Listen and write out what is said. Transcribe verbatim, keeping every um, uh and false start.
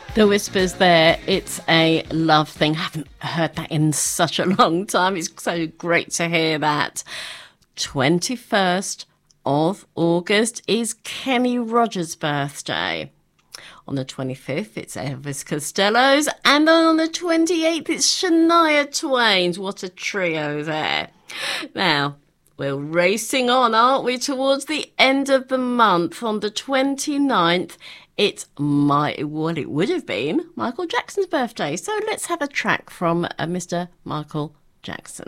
The Whispers there, It's a Love Thing. Haven't heard that in such a long time. It's so great to hear that. twenty-first of August is Kenny Rogers' birthday. On the twenty-fifth, it's Elvis Costello's. And then on the twenty-eighth, it's Shania Twain's. What a trio there. Now, we're racing on, aren't we, towards the end of the month. On the twenty-ninth, it's my, well, it would have been Michael Jackson's birthday. So let's have a track from uh, Mister Michael Jackson.